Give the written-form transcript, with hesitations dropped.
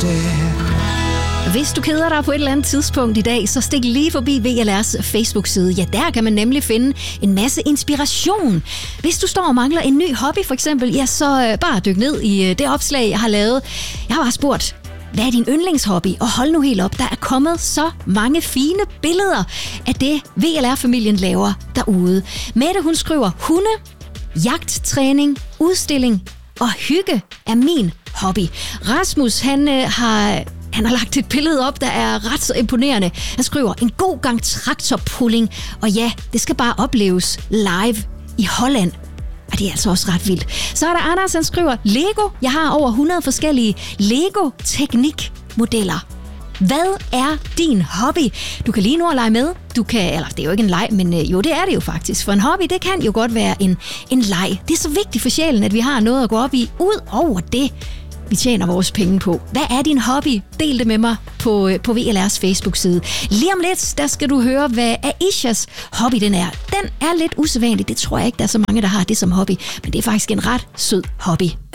instead. Hvis du keder dig på et eller andet tidspunkt i dag, så stik lige forbi VLR's Facebook-side. Ja, der kan man nemlig finde en masse inspiration. Hvis du står og mangler en ny hobby for eksempel, ja, så bare dyk ned i det opslag, jeg har lavet. Jeg har bare spurgt, hvad er din yndlingshobby? Og hold nu helt op, der er kommet så mange fine billeder af det, VLR-familien laver derude. Mette, hun skriver, hunde, jagttræning, udstilling og hygge er min hobby. Rasmus, han har lagt et billede op, der er ret så imponerende. Han skriver, en god gang traktorpulling, og ja, det skal bare opleves live i Holland. Og det er altså også ret vildt. Så er der Anders, han skriver, Lego. Jeg har over 100 forskellige Lego-teknikmodeller. Hvad er din hobby? Du kan lige nu lege med. Det er jo ikke en leg, men jo, det er det jo faktisk. For en hobby, det kan jo godt være en leg. Det er så vigtigt for sjælen, at vi har noget at gå op i, ud over det, vi tjener vores penge på. Hvad er din hobby? Del det med mig på VLR's Facebook-side. Lige om lidt, der skal du høre, hvad Aishas hobby den er. Den er lidt usædvanlig. Det tror jeg ikke, der er så mange, der har det som hobby. Men det er faktisk en ret sød hobby.